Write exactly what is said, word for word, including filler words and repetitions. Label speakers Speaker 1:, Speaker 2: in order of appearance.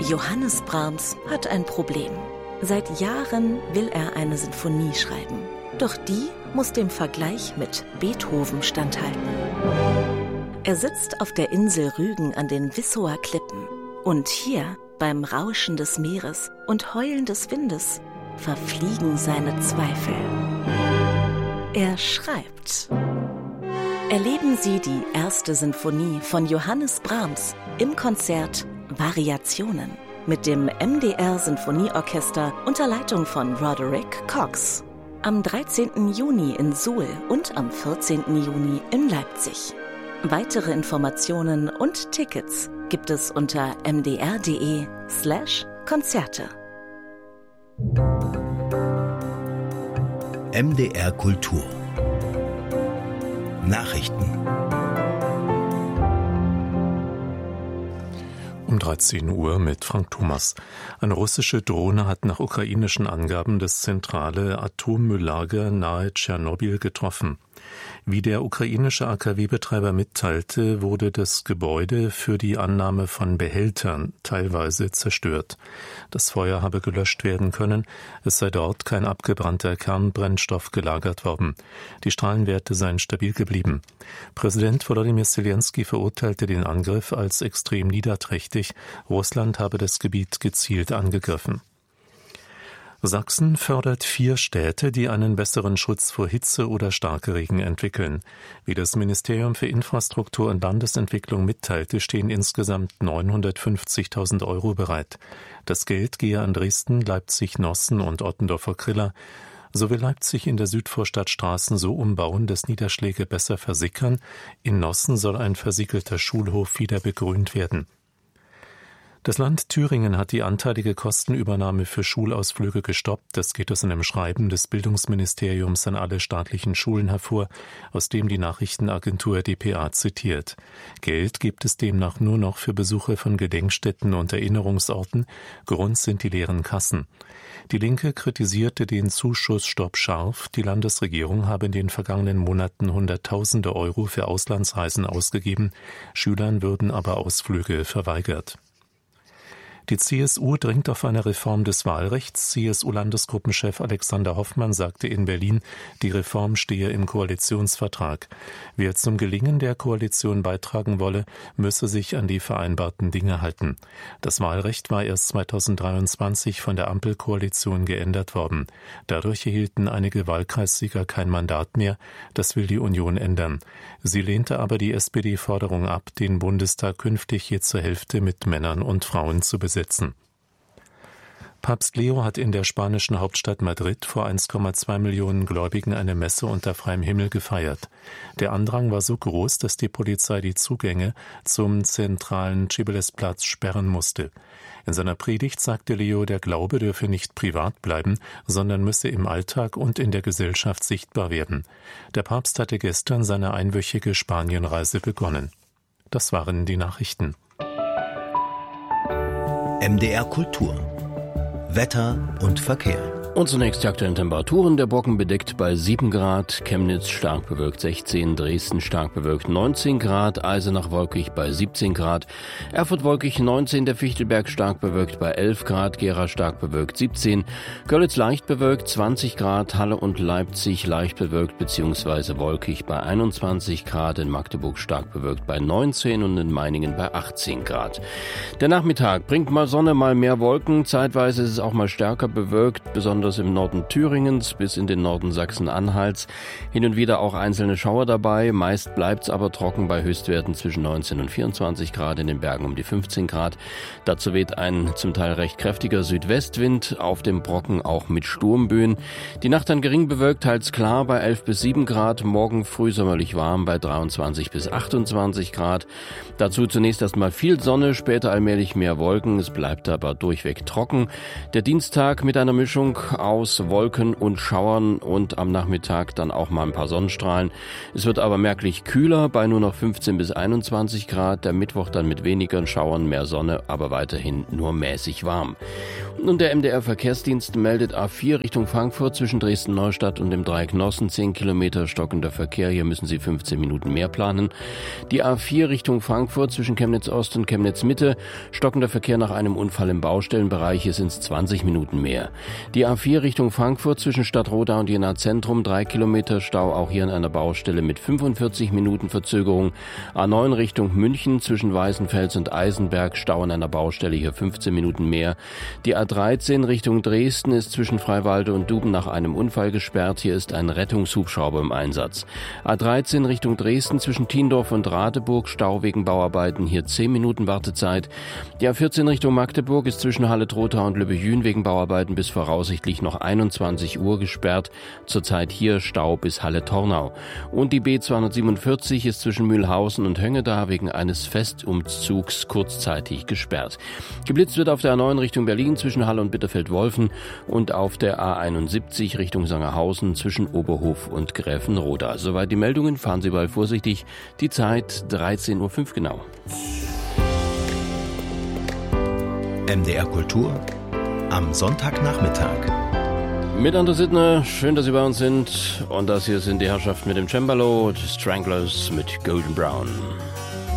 Speaker 1: Johannes Brahms hat ein Problem. Seit Jahren will er eine Sinfonie schreiben. Doch die muss dem Vergleich mit Beethoven standhalten. Er sitzt auf der Insel Rügen an den Wissower Klippen. Und hier, beim Rauschen des Meeres und Heulen des Windes, verfliegen seine Zweifel. Er schreibt. Erleben Sie die erste Sinfonie von Johannes Brahms im Konzert Variationen mit dem M D R Sinfonieorchester unter Leitung von Roderick Cox. Am dreizehnten Juni in Suhl und am vierzehnten Juni in Leipzig. Weitere Informationen und Tickets gibt es unter mdr.de slash Konzerte.
Speaker 2: M D R Kultur Nachrichten.
Speaker 3: Um dreizehn Uhr mit Frank Thomas. Eine russische Drohne hat nach ukrainischen Angaben das zentrale Atommülllager nahe Tschernobyl getroffen. Wie der ukrainische A K W-Betreiber mitteilte, wurde das Gebäude für die Annahme von Behältern teilweise zerstört. Das Feuer habe gelöscht werden können, es sei dort kein abgebrannter Kernbrennstoff gelagert worden. Die Strahlenwerte seien stabil geblieben. Präsident Volodymyr Zelensky verurteilte den Angriff als extrem niederträchtig. Russland habe das Gebiet gezielt angegriffen. Sachsen fördert vier Städte, die einen besseren Schutz vor Hitze oder Starkregen entwickeln. Wie das Ministerium für Infrastruktur und Landesentwicklung mitteilte, stehen insgesamt neunhundertfünfzigtausend Euro bereit. Das Geld gehe an Dresden, Leipzig, Nossen und Ottendorfer-Kriller. So will Leipzig in der Südvorstadt Straßen so umbauen, dass Niederschläge besser versickern. In Nossen soll ein versiegelter Schulhof wieder begrünt werden. Das Land Thüringen hat die anteilige Kostenübernahme für Schulausflüge gestoppt. Das geht aus einem Schreiben des Bildungsministeriums an alle staatlichen Schulen hervor, aus dem die Nachrichtenagentur d p a zitiert. Geld gibt es demnach nur noch für Besuche von Gedenkstätten und Erinnerungsorten. Grund sind die leeren Kassen. Die Linke kritisierte den Zuschussstopp scharf. Die Landesregierung habe in den vergangenen Monaten Hunderttausende Euro für Auslandsreisen ausgegeben. Schülern würden aber Ausflüge verweigert. Die C S U dringt auf eine Reform des Wahlrechts. C S U-Landesgruppenchef Alexander Hoffmann sagte in Berlin, die Reform stehe im Koalitionsvertrag. Wer zum Gelingen der Koalition beitragen wolle, müsse sich an die vereinbarten Dinge halten. Das Wahlrecht war erst zweitausenddreiundzwanzig von der Ampelkoalition geändert worden. Dadurch erhielten einige Wahlkreissieger kein Mandat mehr. Das will die Union ändern. Sie lehnte aber die S P D-Forderung ab, den Bundestag künftig je zur Hälfte mit Männern und Frauen zu besetzen. Sitzen. Papst Leo hat in der spanischen Hauptstadt Madrid vor eins Komma zwei Millionen Gläubigen eine Messe unter freiem Himmel gefeiert. Der Andrang war so groß, dass die Polizei die Zugänge zum zentralen Cibeles-Platz sperren musste. In seiner Predigt sagte Leo, der Glaube dürfe nicht privat bleiben, sondern müsse im Alltag und in der Gesellschaft sichtbar werden. Der Papst hatte gestern seine einwöchige Spanienreise begonnen. Das waren die Nachrichten.
Speaker 2: M D R Kultur. Wetter und Verkehr.
Speaker 4: Und zunächst die aktuellen Temperaturen. Der Brocken bedeckt bei sieben Grad, Chemnitz stark bewölkt sechzehn, Dresden stark bewölkt neunzehn Grad, Eisenach wolkig bei siebzehn Grad, Erfurt wolkig neunzehn, der Fichtelberg stark bewölkt bei elf Grad, Gera stark bewölkt siebzehn, Görlitz leicht bewölkt zwanzig Grad, Halle und Leipzig leicht bewölkt bzw. wolkig bei einundzwanzig Grad, in Magdeburg stark bewölkt bei neunzehn und in Meiningen bei achtzehn Grad. Der Nachmittag bringt mal Sonne, mal mehr Wolken, zeitweise ist es auch mal stärker bewölkt, besonders im Norden Thüringens bis in den Norden Sachsen-Anhalts. Hin und wieder auch einzelne Schauer dabei. Meist bleibt es aber trocken bei Höchstwerten zwischen neunzehn und vierundzwanzig Grad, in den Bergen um die fünfzehn Grad. Dazu weht ein zum Teil recht kräftiger Südwestwind, auf dem Brocken auch mit Sturmböen. Die Nacht dann gering bewölkt, teils klar bei elf bis sieben Grad. Morgen frühsommerlich warm bei dreiundzwanzig bis achtundzwanzig Grad. Dazu zunächst erstmal viel Sonne, später allmählich mehr Wolken. Es bleibt aber durchweg trocken. Der Dienstag mit einer Mischung aus Wolken und Schauern und am Nachmittag dann auch mal ein paar Sonnenstrahlen. Es wird aber merklich kühler bei nur noch fünfzehn bis einundzwanzig Grad. Der Mittwoch dann mit weniger Schauern, mehr Sonne, aber weiterhin nur mäßig warm. Und der M D R-Verkehrsdienst meldet A vier Richtung Frankfurt zwischen Dresden-Neustadt und dem Dreieck Nossen zehn Kilometer stockender Verkehr. Hier müssen Sie fünfzehn Minuten mehr planen. Die A vier Richtung Frankfurt zwischen Chemnitz-Ost und Chemnitz-Mitte. Stockender Verkehr nach einem Unfall im Baustellenbereich. Hier sind es zwanzig Minuten mehr. Die A vier Richtung Frankfurt zwischen Stadtroda und Jena Zentrum. drei Kilometer Stau, auch hier an einer Baustelle mit fünfundvierzig Minuten Verzögerung. A neun Richtung München zwischen Weißenfels und Eisenberg. Stau an einer Baustelle, hier fünfzehn Minuten mehr. Die A dreizehn Richtung Dresden ist zwischen Freiwalde und Duben nach einem Unfall gesperrt. Hier ist ein Rettungshubschrauber im Einsatz. A dreizehn Richtung Dresden zwischen Tiendorf und Radeburg. Stau wegen Bauarbeiten. Hier zehn Minuten Wartezeit. Die A vierzehn Richtung Magdeburg ist zwischen Halle-Trotha und Lübbejün wegen Bauarbeiten bis voraussichtlich noch einundzwanzig Uhr gesperrt. Zurzeit hier Stau bis Halle-Tornau. Und die B zweihundertsiebenundvierzig ist zwischen Mühlhausen und Höngeda wegen eines Festumzugs kurzzeitig gesperrt. Geblitzt wird auf der A neun Richtung Berlin zwischen Halle und Bitterfeld-Wolfen und auf der A einundsiebzig Richtung Sangerhausen zwischen Oberhof und Gräfenroda. Soweit die Meldungen, fahren Sie bald vorsichtig. Die Zeit dreizehn Uhr fünf genau.
Speaker 2: M D R Kultur am Sonntagnachmittag.
Speaker 4: Mit André Sittner, schön, dass Sie bei uns sind. Und das hier sind die Herrschaften mit dem Cembalo, die Stranglers mit Golden Brown.